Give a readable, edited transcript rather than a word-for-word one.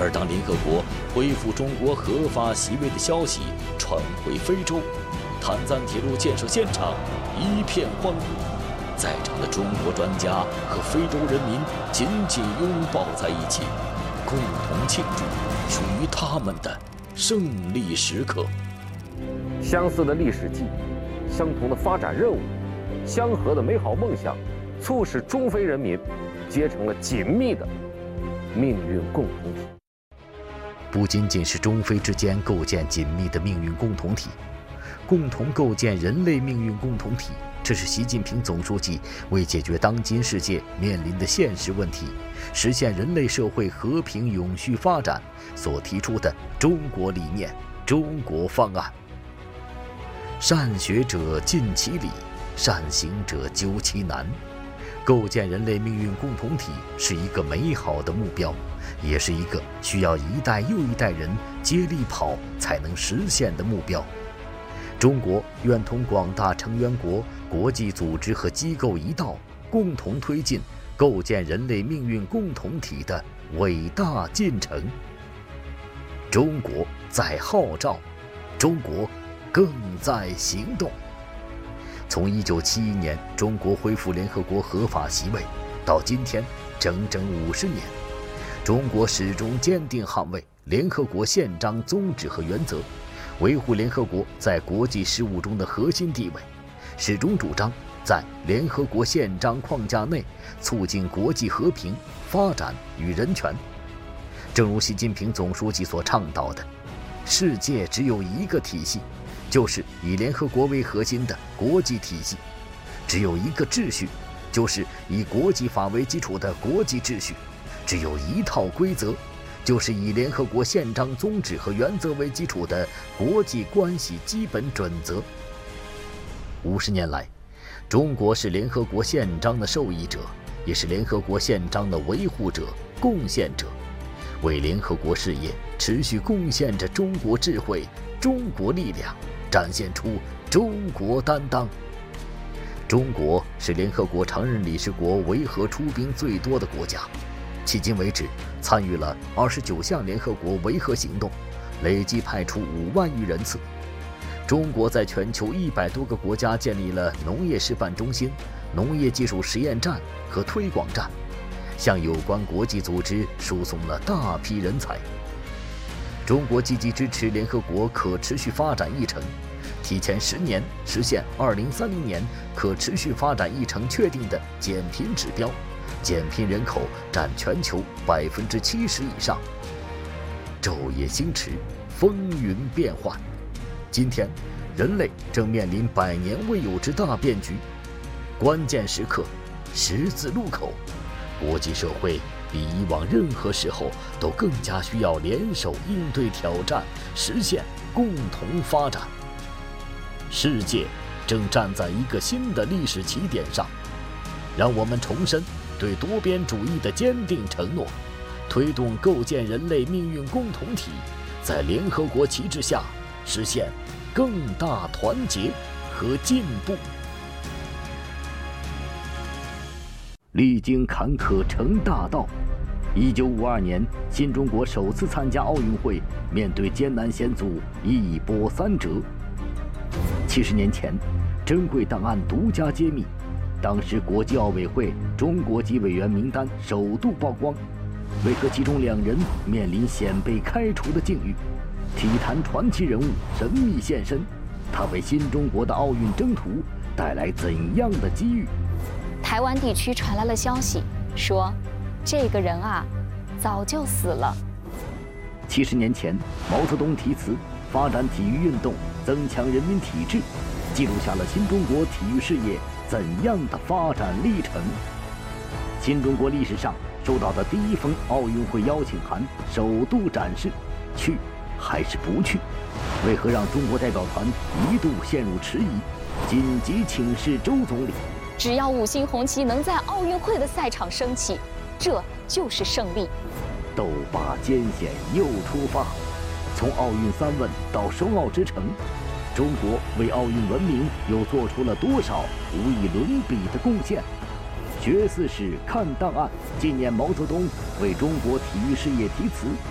而当联合国恢复中国合法席位的消息传回非洲，坦赞铁路建设现场一片欢呼，在场的中国专家和非洲人民紧紧拥抱在一起，共同庆祝属于他们的胜利时刻。 相似的历史记忆，相同的发展任务，相合的美好梦想，促使中非人民结成了紧密的命运共同体。 不仅仅是中非之间构建紧密的命运共同体，共同构建人类命运共同体，这是习近平总书记为解决当今世界面临的现实问题，实现人类社会和平永续发展所提出的中国理念、中国方案。善学者尽其理，善行者究其难。构建人类命运共同体是一个美好的目标，也是一个需要一代又一代人接力跑才能实现的目标。中国愿同广大成员国、国际组织和机构一道，共同推进构建人类命运共同体的伟大进程。中国在号召，中国更在行动。从1971年中国恢复联合国合法席位到今天整整50年，中国始终坚定捍卫联合国宪章宗旨和原则，维护联合国在国际事务中的核心地位，始终主张在联合国宪章框架内促进国际和平、发展与人权。正如习近平总书记所倡导的，世界只有一个体系，就是以联合国为核心的国际体系；只有一个秩序，就是以国际法为基础的国际秩序；只有一套规则，就是以联合国宪章宗旨和原则为基础的国际关系基本准则。50年来，中国是联合国宪章的受益者，也是联合国宪章的维护者、贡献者，为联合国事业持续贡献着中国智慧、中国力量，展现出中国担当。中国是联合国常任理事国维和出兵最多的国家，迄今为止参与了29项联合国维和行动，累计派出5万余人次。中国在全球100多个国家建立了农业示范中心、农业技术实验站和推广站，向有关国际组织输送了大批人才。中国积极支持联合国可持续发展议程，提前10年实现2030年可持续发展议程确定的减贫指标，减贫人口占全球70%以上。昼夜星驰，风云变幻。今天，人类正面临100年未有之大变局，关键时刻，十字路口，国际社会比以往任何时候都更加需要联手应对挑战，实现共同发展。世界正站在一个新的历史起点上，让我们重申对多边主义的坚定承诺，推动构建人类命运共同体，在联合国旗帜下实现更大团结和进步。历经坎坷成大道。1952年，新中国首次参加奥运会，面对艰难险阻，一波三折。70年前，珍贵档案独家揭秘，当时国际奥委会中国籍委员名单首度曝光，为何其中2人面临险被开除的境遇？体坛传奇人物神秘现身，他为新中国的奥运征途带来怎样的机遇？ 台湾地区传来了消息，说这个人啊，早就死了。 70年前，毛泽东题词发展体育运动，增强人民体质，记录下了新中国体育事业怎样的发展历程。新中国历史上收到的第1封奥运会邀请函首度展示，去还是不去？为何让中国代表团一度陷入迟疑？紧急请示周总理。 只要5星红旗能在奥运会的赛场升起，这就是胜利。 斗拔艰险又出发，从奥运3问到申奥之城，中国为奥运文明又做出了多少无以伦比的贡献？学4史看档案，纪念毛泽东为中国体育事业题词。